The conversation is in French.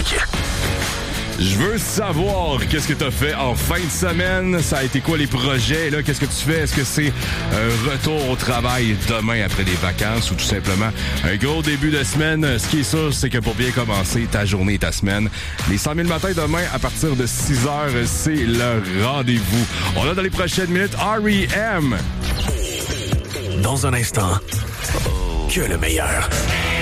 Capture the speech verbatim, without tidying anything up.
Dynamique. Je veux savoir qu'est-ce que tu as fait en fin de semaine. Ça a été quoi les projets? Là, qu'est-ce que tu fais? Est-ce que c'est un retour au travail demain après les vacances ou tout simplement un gros début de semaine? Ce qui est sûr, c'est que pour bien commencer ta journée et ta semaine, les cent mille matins demain à partir de six heures, c'est le rendez-vous. On a dans les prochaines minutes R E M. Dans un instant, que le meilleur.